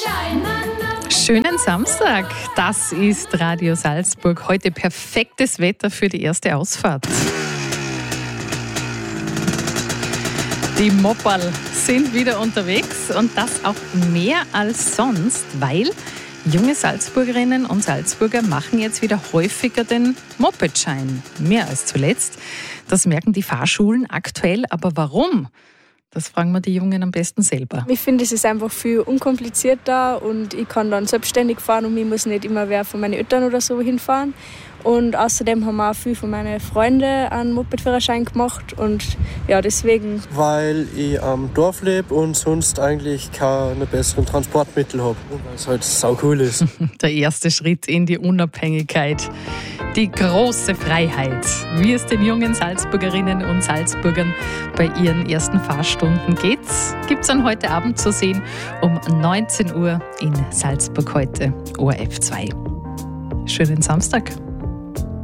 Schönen Samstag, das ist Radio Salzburg. Heute perfektes Wetter für die erste Ausfahrt. Die Mopperl sind wieder unterwegs und das auch mehr als sonst, weil junge Salzburgerinnen und Salzburger machen jetzt wieder häufiger den Mopedschein. Mehr als zuletzt. Das merken die Fahrschulen aktuell. Aber warum? Das fragen wir die Jungen am besten selber. Ich finde, es ist einfach viel unkomplizierter und ich kann dann selbstständig fahren und ich muss nicht immer wer von meinen Eltern oder so hinfahren. Und außerdem haben auch viele von meinen Freunden einen Mopedführerschein gemacht und ja, deswegen. Weil ich am Dorf lebe und sonst eigentlich keine besseren Transportmittel habe. Weil es halt saucool ist. Der erste Schritt in die Unabhängigkeit. Die große Freiheit, wie es den jungen Salzburgerinnen und Salzburgern bei ihren ersten Fahrstunden geht, gibt es dann heute Abend zu sehen um 19 Uhr in Salzburg heute, ORF 2. Schönen Samstag.